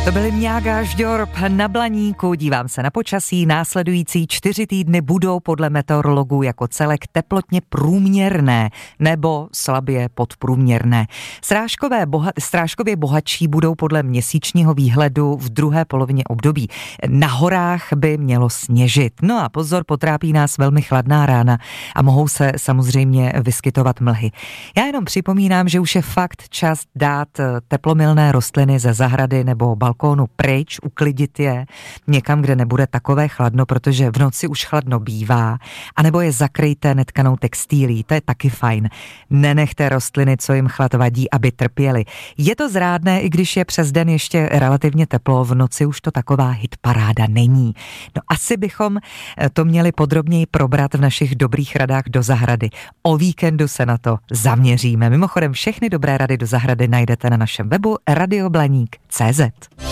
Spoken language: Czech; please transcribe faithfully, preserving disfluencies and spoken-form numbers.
To byly Mňága Žďorb na Blaníku. Dívám se na počasí. Následující čtyři týdny budou podle meteorologů jako celek teplotně průměrné nebo slabě podprůměrné. Srážkové boha, srážkově bohatší budou podle měsíčního výhledu v druhé polovině období. Na horách by mělo sněžit. No a pozor, potrápí nás velmi chladná rána a mohou se samozřejmě vyskytovat mlhy. Já jenom připomínám, že už je fakt čas dát teplomilné rostliny ze zahrady nebo balkónu pryč, uklidit je někam, kde nebude takové chladno, protože v noci už chladno bývá, anebo je zakryjte netkanou textílí, to je taky fajn. Nenechte rostliny, co jim chlad vadí, aby trpěly. Je to zrádné, i když je přes den ještě relativně teplo, v noci už to taková hitparáda není. No asi bychom to měli podrobněji probrat v našich dobrých radách do zahrady. O víkendu se na to zaměříme. Mimochodem všechny dobré rady do zahrady najdete na našem webu radioblaník tečka cé zet.